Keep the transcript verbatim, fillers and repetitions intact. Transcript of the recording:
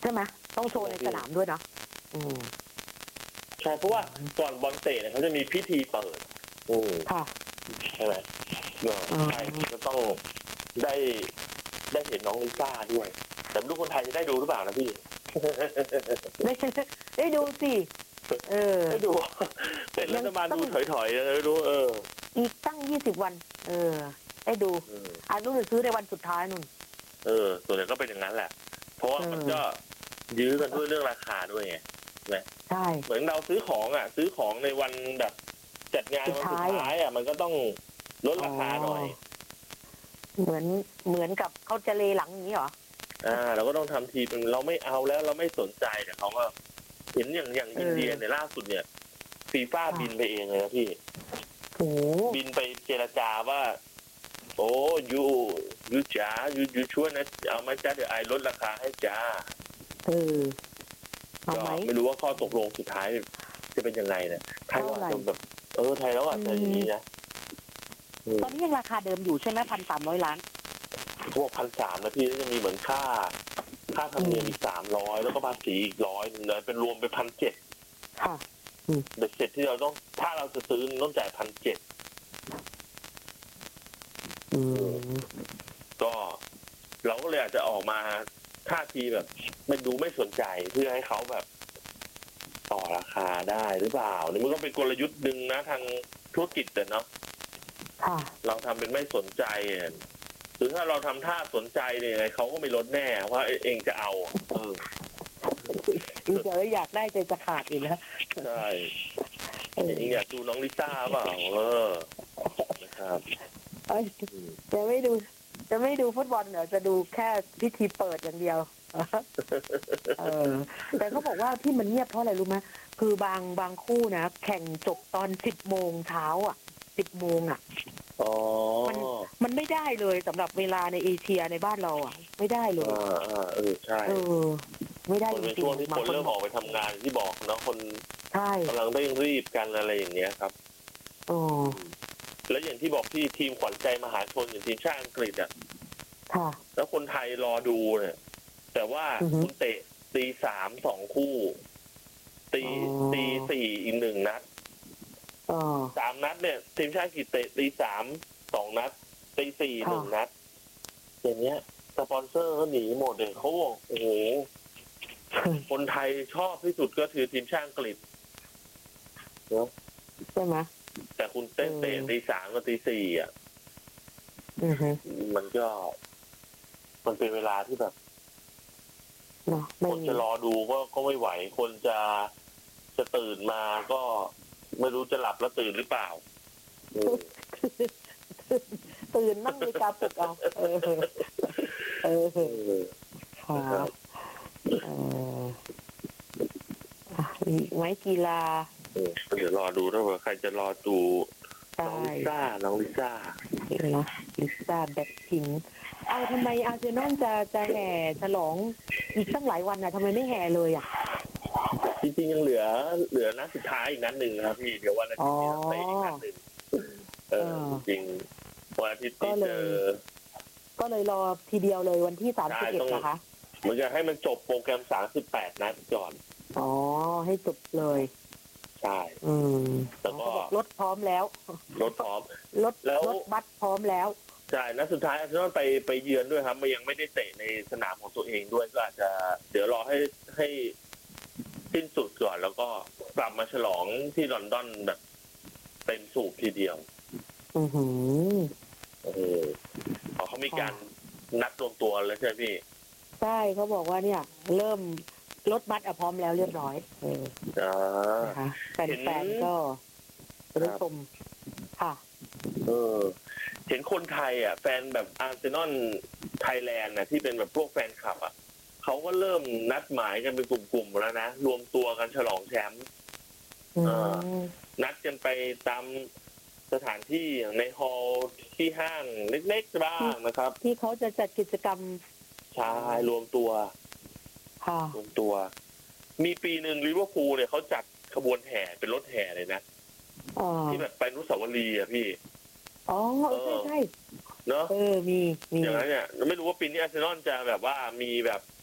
ใช่ไหมต้องโชว์ในสนามด้วยเนาะอืมใช่เพราะว่าก่อนบอลเตะเนี่ยเขาจะมีพิธีเปิดอืมค่ะใช่ไหมเนอะใช่ก็ต้องได้ได้เห็นน้องลิซ่าด้วย แต่ไม่รู้คนไทยจะได้ดูหรือเปล่านะพี่ได้ได้ดูสิเออได้ดูเป็นรัฐบาลดูถอยๆนะไม่รู้เอออีกตั้งยี่สิบวัน เออ ได้ดูเอออ่านุ่นซื้อในวันสุดท้ายนุ่นเออส่วนใหญ่ก็เป็นอย่างนั้นแหละ เพราะว่ามันก็ยื้อกันด้วยเรื่องราคาด้วยไงใช่ไหมใช่เหมือนเราซื้อของอ่ะ ซื้อของในวันแบบจัดงานวันสุดท้ายอ่ะมันก็ต้องลดราคาหน่อยเหมือนเหมือนกับเขาจะเลหลังอย่างนี้เหรออ่าเราก็ต้องทำทีเป็นเราไม่เอาแล้วเราไม่สนใจแต่เขาก็เห็นอย่างอย่างอินเดียในล่าสุดเนี่ยฟีฟ่าบินไปเองเลยนะพี่โอ้บินไปเจรจาว่า โอ้ยูยูจ๋ายูยูช่วยนะเอาไหมจ้าเดี๋ยวไอลดราคาให้จ้าเออเอาก็ไหมไม่รู้ว่าข้อตกลงสุดท้ายจะเป็นยังไงเนี่ยไทยว่าจะแบบเออไทยแล้วอ่ะจะอย่างนี้นะตอนนี้ยังราคาเดิมอยู่ใช่ไหมพันสามร้อยล้านพวกพันสามนะพี่แล้วจะมีเหมือนค่า ค่าธรรมเนียมอีกสามร้อยแล้วก็ภาษีอีกร้อยนึงเลยเป็นรวมเป็นพันเจ็ดค่ะเบ็ดเสร็จที่เราต้องถ้าเราจะซื้อต้องจ่ายพันเจ็ดอืมก็เราก็เลยอาจจะออกมาท่าทีแบบไม่ดูไม่สนใจเพื่อให้เขาแบบต่อราคาได้หรือเปล่านี่มันก็เป็นกลยุทธ์หนึ่งนะทางธุรกิจแต่เนาะค่ะเราทำเป็นไม่สนใจหรือถ้าเราทำท่าสนใจเนี่ยเขาก็ไม่ลดแน่ว่าเองจะเอาเอออีเดี๋ยวอยากได้ใจจะขาดอีกแล้วใช่เองอยากดูน้องลิซ่าเปล่าเออนะครับเอ้ยจะไม่ดู จะไม่ดูฟุตบอลเหรอจะดูแค่พิธีเปิดอย่างเดียว เออ แต่เขาบอกว่าที่มันเงียบเพราะอะไรรู้ไหมคือบางบางคู่นะแข่งจบตอนสิบโมงเช้าอ่ะสิบโมงอ่ะอ๋อมันมันไม่ได้เลยสำหรับเวลาในเอเชียในบ้านเราอ่ะ ไม่ได้เลยอ่าอ่าเออใช่เออ ไม่ได้มันจเป็นริงช่วงที่ๆบาคงนคนเริ่มออกไปทำงานที่บอกเนาะคนใช่กำลังเร่งรีบกันอะไรอย่างเงี้ยครับอ๋อแล้วอย่างที่บอกที่ทีมขวัญใจมหาชนอย่างทีมชาติอังกฤษอ่ะค่ะแล้วคนไทยรอดูเนี่ย แต่ว่าอือฮึคุณเตะตีสามสองคู่ ตีอ๋อตีสี่อีกหนึ่งนัดอ๋อสามนัดเนี่ยทีมชาติอังกฤษเตะตีสามสองนัดตีสี่หนึ่งนัดอย่างเงี้ยสปอนเซอร์ก็หนีหมดเลยเขาบอกโอ้โหคนไทยชอบที่สุดก็คือทีมชาติอังกฤษเนาะใช่ไหมแต่คุณเต้นเตะอืมตีสามกับตีสี่อ่ะอือฮึมันก็ มันเป็นเวลาที่แบบเนาะไม่คนมีจะรอดูก็ก็ไม่ไหว คนจะจะตื่นมาก็ไม่รู้จะหลับแล้วตื่นหรือเปล่าเออตื่นนั่งมีกาปลุกเอาเออ เออเออค่ะเอออ่ะมีไหมกีฬาเออเดี๋ยวรอดูนะว่าใครจะรอดูใช่น้องลิซ่าน้องลิซ่านะลิซ่าแบ็คพิงค์เอาทำไมอาร์เซนอลจะจะแห่ฉลองอีกตั้งหลายวันน่ะทำไมไม่แห่เลยอ่ะจริงๆยังเหลือ เหลือนัดสุดท้ายอีกนัดหนึ่งนะครับพี่เดี๋ยววันอาทิตย์นี้เราเตะอีกนัดหนึ่งเออเออจริงๆวันอาทิตย์ก็นี้เลเจยอก็เลยรอทีเดียวเลยวันที่สามสิบเอ็ดต้องนะคะเหมือนจะให้มันจบโปรแกรมสามสิบแปดนัดก่อนอ๋อ ให้จบเลยใช่อืมแล้วก็เขาบอกรถพร้อมแล้วรถพร้อมรถแล้วรถบัสพร้อมแล้วใช่นัดสุดท้ายอาร์เซนอลไปไปเยือนด้วยครับมันยังไม่ได้เตะในสนามของตัวเองด้วยก็อาจจะเดี๋ยวรอให้ให้สิ้นสุดก่อน แล้วก็กลับมาฉลองที่ลอนดอนแบบเต็มสูบทีเดียวอือหือเออเขาเขามีการนัดรวมตัวแล้วใช่ไหมพี่ใช่เขาบอกว่าเนี่ย เริ่มรถบัสอะพร้อมแล้วเรียบร้อย เอออ่านะคะแเห็นฟนๆก็จะได้ชมค่ะเออ เห็นคนไทยอ่ะ แฟนแบบอาร์เซนอลไทยแลนด์นะที่เป็นแบบพวกแฟนคลับอ่ะเขาก็เริ่มนัดหมายกันเป็นกลุ่มๆแล้วนะ รวมตัวกันฉลองแชมป์อืเออมนัดกันไปตามสถานที่อย่างในฮอลล์ที่ห้างเล็กๆบ้างนะครับที่เขาจะจัดกิจกรรมชายรวมตัวค่ะรวมตัว มีปีหนึ่งลิเวอร์พูลเนี่ยเขาจัดขบวนแห่เป็นรถแห่เลยนะอ๋อที่แบบไปอนุสาวรีย์อ่ะพี่อ๋อเออใช่ใช่เนอะเออ มี มีอย่างนั้นเนี่ยไม่รู้ว่าปีนี้อาร์เซนอลจะแบบว่ามีแบบ